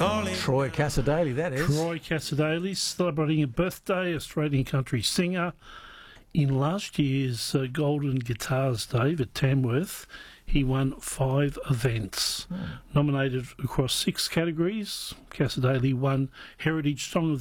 Troy Cassar-Daley, that is. Troy Cassar-Daley, celebrating a birthday, Australian country singer. In last year's Golden Guitars Day at Tamworth, he won 5 events. Nominated across 6 categories, Cassar-Daley won Heritage Song of the